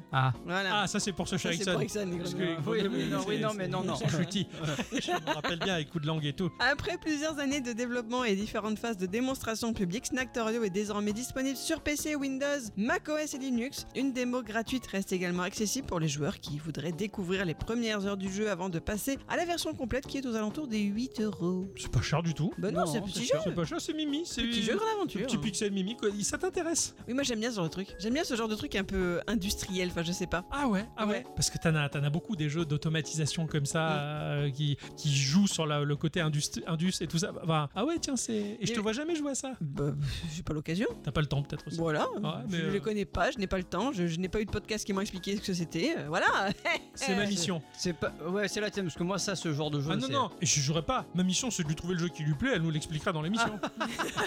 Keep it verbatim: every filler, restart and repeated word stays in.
Ah. Voilà. Ah, ça c'est pour ce Ça, c'est Ericsson. pour Ericsson, les Parce grenouilles. que Oui, grenouilles, oui, non, c'est- oui, non, c'est- mais non, non. c'est chutis. Je me rappelle bien avec coup de langue et tout. Après plusieurs années de développement et différentes phases de démonstration publique, Snacktorio est désormais disponible sur P C, Windows, macOS et Linux. Une démo gratuite reste également accessible pour les joueurs qui voudraient découvrir les premières heures du jeu avant de passer à la version complète qui est aux alentours des huit euros. C'est pas cher du tout. Bah non, Non, c'est un c'est petit sûr, jeu. C'est pas cher, c'est Mimi. C'est Petit jeu grande aventure. Petit pixel Mimi, quoi. Ça t'intéresse? Oui, moi j'aime bien ce genre de truc. J'aime bien ce genre de truc un peu industriel, enfin je sais pas. Ah ouais, ah ouais. Ouais. Parce que t'en as, t'en as beaucoup des jeux d'automatisation comme ça euh, qui, qui jouent sur la- le côté indus, indus et tout ça. Enfin, ah ouais, tiens, c'est. Et je te Mais- vois jamais jouer à ça. Bah, j'ai pas l'occasion. T'as pas le temps peut-être aussi. Voilà. Ouais, mais je euh, les connais pas, je n'ai pas le temps, je, je n'ai pas eu de podcast qui m'ont expliqué ce que c'était. euh, voilà. C'est ma mission. C'est pas. Ouais, c'est la tienne, parce que moi, ça, ce genre de jeu. Ah non, c'est- non, et je jouerai pas. Ma mission, c'est de lui trouver le jeu qui lui plaît, elle nous l'expliquera dans l'émission.